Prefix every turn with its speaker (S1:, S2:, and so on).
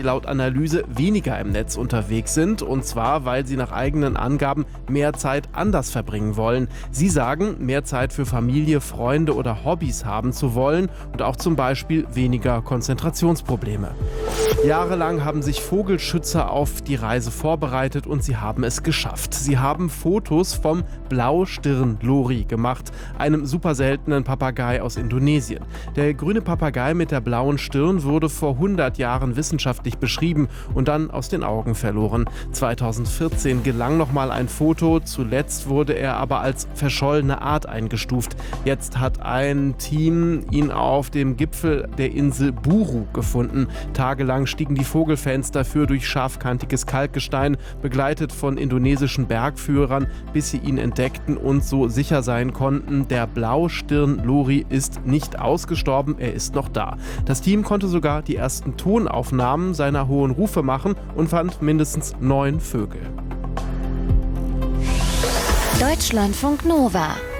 S1: laut Analyse weniger im Netz unterwegs sind, und zwar, weil sie nach eigenen Angaben mehr Zeit anders verbringen wollen. Sie sagen, mehr Zeit für Familie, Freunde oder Hobbys haben zu wollen und auch zum Beispiel weniger Konzentrationsprobleme. Jahrelang haben sich Vogelschützer auf die Reise vorbereitet und sie haben es geschafft. Sie haben Fotos vom Blaustirn-Lori gemacht, einem super seltenen Papagei aus Indonesien. Der grüne Papagei mit der blauen Stirn wurde vor 100 Jahren wissenschaftlich beschrieben und dann aus den Augen verloren. 2014 gelang nochmal ein Foto, zuletzt wurde er aber als verschollene Art eingestuft. Jetzt hat ein Team ihn auf dem Gipfel der Insel Buru gefunden. Tagelang stiegen die Vogelfans dafür durch scharfkantiges Kalkgestein, begleitet von indonesischen Bergführern, bis sie ihn entdeckten und so sicher sein konnten, der Blaustirn-Lori ist nicht ausgestorben, er ist noch da. Das Team konnte sogar die ersten Tonaufnahmen seiner hohen Rufe machen und fand mindestens 9 Vögel.
S2: Deutschlandfunk Nova